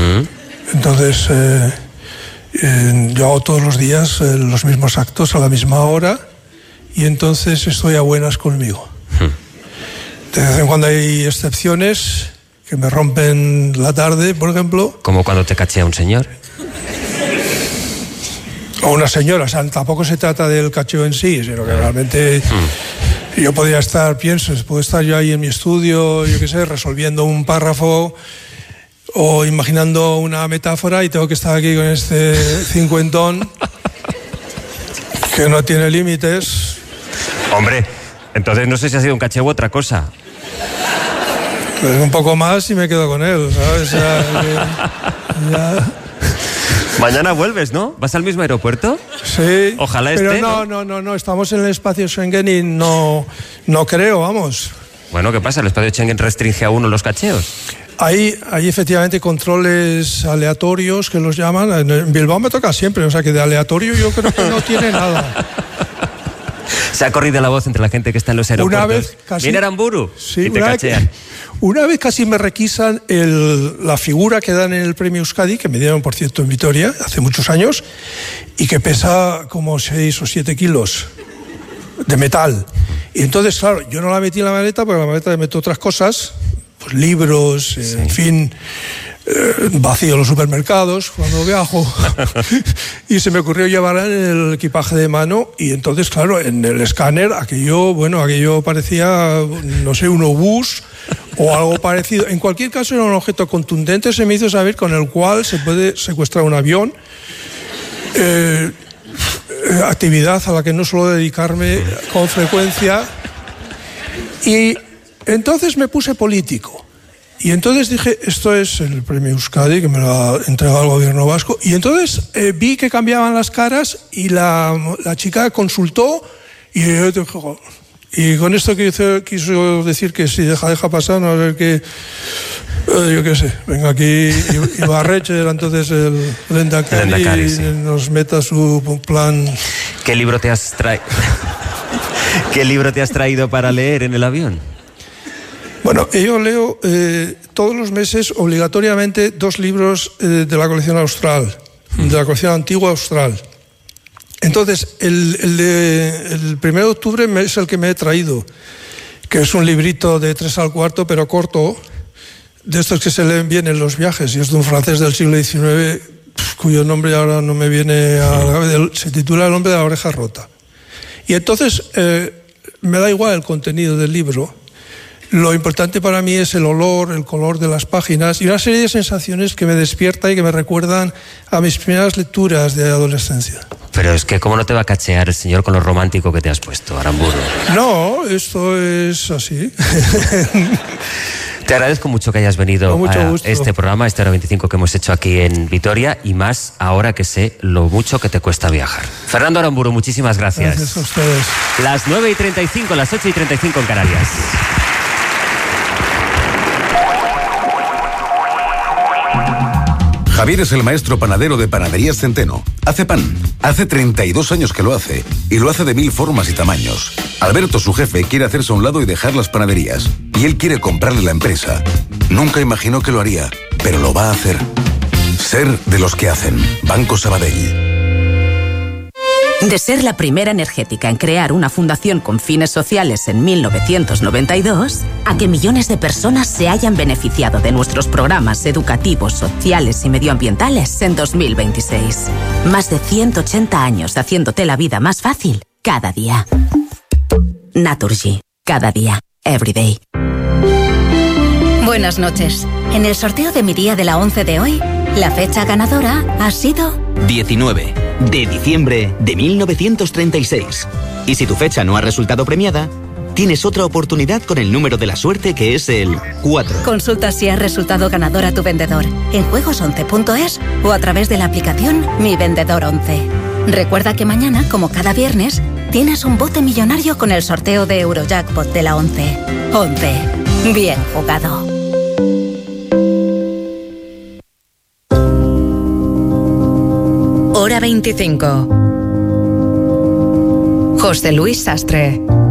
Entonces, yo hago todos los días los mismos actos a la misma hora y entonces estoy a buenas conmigo. De vez en cuando hay excepciones que me rompen la tarde, por ejemplo. Como cuando te cachea un señor. O una señora, o sea, tampoco se trata del cacheo en sí, sino que realmente yo podría estar, puedo estar yo ahí en mi estudio, yo qué sé, resolviendo un párrafo o imaginando una metáfora y tengo que estar aquí con este cincuentón que no tiene límites. Hombre, entonces no sé si ha sido un cacheo u otra cosa. Pues un poco más y me quedo con él, ¿sabes? Ya. Mañana vuelves, ¿no? ¿Vas al mismo aeropuerto? Sí. Ojalá pero esté. Pero no, estamos en el espacio Schengen y no creo, vamos. Bueno, ¿qué pasa? ¿El espacio Schengen restringe a uno los cacheos? Hay efectivamente controles aleatorios que los llaman. En Bilbao me toca siempre, o sea que de aleatorio yo creo que no tiene nada. Se ha corrido la voz entre la gente que está en los aeropuertos. Una vez casi... Viene Aramburu sí, y te cachean. Una vez casi me requisan la figura que dan en el premio Euskadi, que me dieron, por cierto, en Vitoria, hace muchos años, y que pesa como 6 o 7 kilos de metal. Y entonces, claro, yo no la metí en la maleta, porque en la maleta le meto otras cosas, pues libros, en fin, vacío los supermercados cuando viajo. Y se me ocurrió llevarla en el equipaje de mano, y entonces, claro, en el escáner, aquello parecía, no sé, un obús o algo parecido. En cualquier caso, era un objeto contundente, se me hizo saber, con el cual se puede secuestrar un avión. Actividad a la que no suelo dedicarme con frecuencia. Y entonces me puse político. Y entonces dije, esto es el premio Euskadi, que me lo ha entregado el gobierno vasco. Y entonces vi que cambiaban las caras y la chica consultó y yo dije, y con esto quiso decir que si deja pasar, no sé qué, yo qué sé, venga aquí Ibarretxe, era entonces el Lehendakari, sí, nos meta su plan. ¿Qué libro te has traído para leer en el avión? Bueno, yo leo todos los meses obligatoriamente 2 libros de la colección austral, de la colección antigua austral. Entonces, el 1 de octubre es el que me he traído, que es un librito de 3 al cuarto, pero corto, de estos que se leen bien en los viajes, y es de un francés del siglo XIX, cuyo nombre ahora no me viene a la cabeza, se titula El hombre de la oreja rota. Y entonces, me da igual el contenido del libro. Lo importante para mí es el olor, el color de las páginas y una serie de sensaciones que me despierta y que me recuerdan a mis primeras lecturas de adolescencia. Pero es que, ¿cómo no te va a cachear el señor con lo romántico que te has puesto, Aramburu? No, esto es así. Te agradezco mucho que hayas venido a este programa, este Hora 25 que hemos hecho aquí en Vitoria, y más ahora que sé lo mucho que te cuesta viajar. Fernando Aramburu, muchísimas gracias. Gracias a ustedes. Las 9:35, las 8:35 en Canarias. Javier es el maestro panadero de Panaderías Centeno. Hace pan. Hace 32 años que lo hace. Y lo hace de 1000 formas y tamaños. Alberto, su jefe, quiere hacerse a un lado y dejar las panaderías. Y él quiere comprarle la empresa. Nunca imaginó que lo haría, pero lo va a hacer. Ser de los que hacen. Banco Sabadell. De ser la primera energética en crear una fundación con fines sociales en 1992, a que millones de personas se hayan beneficiado de nuestros programas educativos, sociales y medioambientales en 2026. Más de 180 años haciéndote la vida más fácil cada día. Naturgy. Cada día. Every day. Buenas noches. En el sorteo de mi día de la 11 de hoy, la fecha ganadora ha sido 19 de diciembre de 1936. Y si tu fecha no ha resultado premiada, tienes otra oportunidad con el número de la suerte, que es el 4. Consulta si ha resultado ganador a tu vendedor en juegos11.es o a través de la aplicación Mi Vendedor 11. Recuerda que mañana, como cada viernes, tienes un bote millonario con el sorteo de Eurojackpot de la 11. 11. Bien jugado. Hora 25. José Luis Sastre.